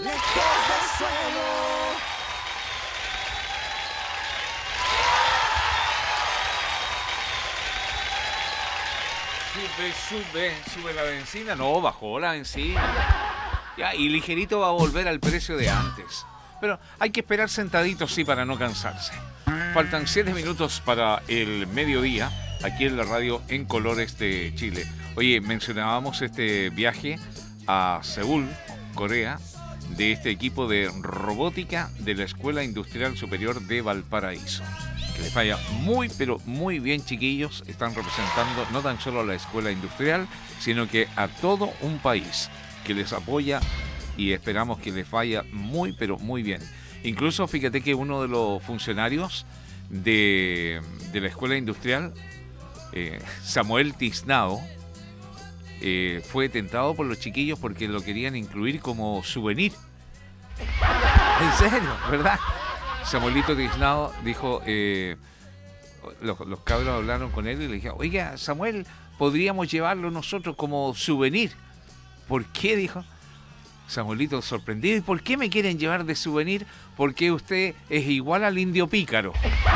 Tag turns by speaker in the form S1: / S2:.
S1: lejos del suelo.
S2: Sube la benzina. No, bajó la benzina. Ya, y ligerito va a volver al precio de antes. Pero hay que esperar sentaditos, sí, para no cansarse. Faltan 7 minutos para el mediodía, aquí en la radio En Colores de Chile. Oye, mencionábamos este viaje a Seúl, Corea, de este equipo de robótica de la Escuela Industrial Superior de Valparaíso. Que les vaya muy, pero muy bien, chiquillos. Están representando no tan solo a la Escuela Industrial, sino que a todo un país que les apoya y esperamos que les vaya muy, pero muy bien. Incluso fíjate que uno de los funcionarios de la Escuela Industrial, Samuel Tiznado, fue tentado por los chiquillos porque lo querían incluir como souvenir. En serio, ¿verdad? Samuelito Tiznado dijo, los cabros hablaron con él y le dijeron, oiga, Samuel, podríamos llevarlo nosotros como souvenir. ¿Por qué? Dijo Samuelito sorprendido. ¿Y por qué me quieren llevar de souvenir? Porque usted es igual al indio pícaro.